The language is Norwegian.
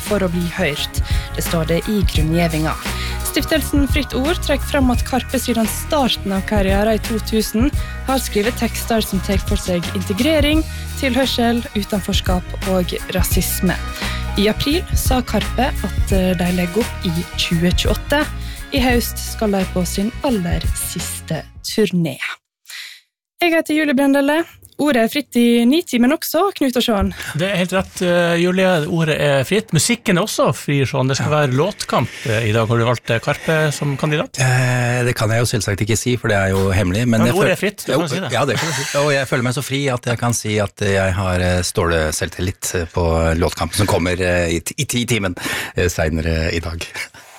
for å bli hørt. Det står det i grunngjevinga. Stiftelsen Fritt Ord trekker frem at Karpe siden starten av karrieren i 2000 har skrevet tekster som tar for seg integrering, tilhørsel, utenforskap og rasisme. I april sa Karpe at de legger opp i 2028. I høst skal de på sin aller siste turné. Jeg heter Julie Brendelle. Ordet fritt i Nitimen også, Knut og Sjån. Det helt rett, Julie. Ordet fritt. Musikken også fri, Sjån. Det skal være låtkamp i dag. Har du valgt Karpe som kandidat? Det kan jeg jo selvsagt ikke si, for det jo hemmelig. Men ordet fritt, du kan si det. Ja, det kan jeg si. Og jeg føler meg så fri at jeg kan si at jeg har ståle selvtillit på låtkampen som kommer i 10 timen senere i dag.